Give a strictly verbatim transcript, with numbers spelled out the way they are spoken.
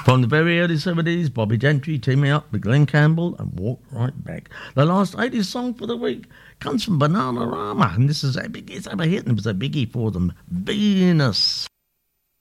From the very early seventies, Bobby Gentry teaming up with Glenn Campbell and Walk Right Back. The last eighties song for the week comes from Bananarama, and this is a big, it's a hit, and it was a biggie for them, Venus.